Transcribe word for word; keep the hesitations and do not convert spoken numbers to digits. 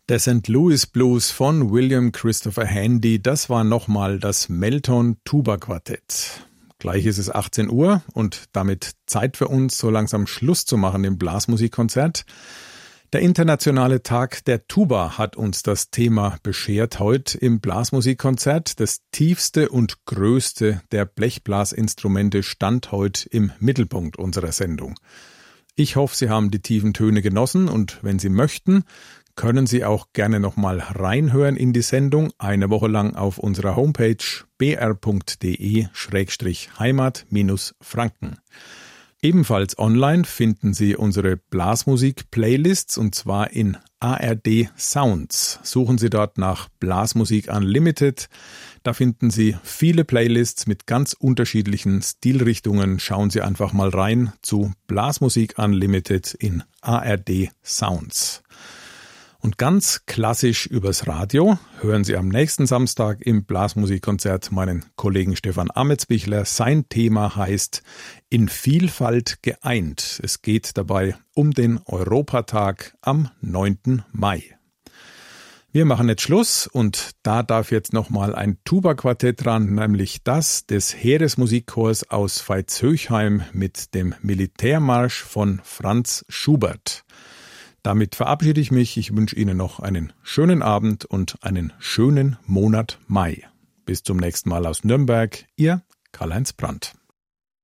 Der Sankt Louis Blues von William Christopher Handy, das war nochmal das Melton Tuba Quartett. Gleich ist es achtzehn Uhr und damit Zeit für uns, so langsam Schluss zu machen im Blasmusikkonzert. Der Internationale Tag der Tuba hat uns das Thema beschert heute im Blasmusikkonzert. Das tiefste und größte der Blechblasinstrumente stand heute im Mittelpunkt unserer Sendung. Ich hoffe, Sie haben die tiefen Töne genossen und wenn Sie möchten, können Sie auch gerne nochmal reinhören in die Sendung, eine Woche lang auf unserer Homepage b r punkt d e schrägstrich heimat Bindestrich franken. Ebenfalls online finden Sie unsere Blasmusik-Playlists und zwar in A R D Sounds. Suchen Sie dort nach Blasmusik Unlimited. Da finden Sie viele Playlists mit ganz unterschiedlichen Stilrichtungen. Schauen Sie einfach mal rein zu Blasmusik Unlimited in A R D Sounds. Und ganz klassisch übers Radio hören Sie am nächsten Samstag im Blasmusikkonzert meinen Kollegen Stefan Ametsbichler. Sein Thema heißt In Vielfalt geeint. Es geht dabei um den Europatag am neunten Mai. Wir machen jetzt Schluss und da darf jetzt nochmal ein Tuba-Quartett dran, nämlich das des Heeresmusikchors aus Veitshöchheim mit dem Militärmarsch von Franz Schubert. Damit verabschiede ich mich. Ich wünsche Ihnen noch einen schönen Abend und einen schönen Monat Mai. Bis zum nächsten Mal aus Nürnberg. Ihr Karl-Heinz Brandt.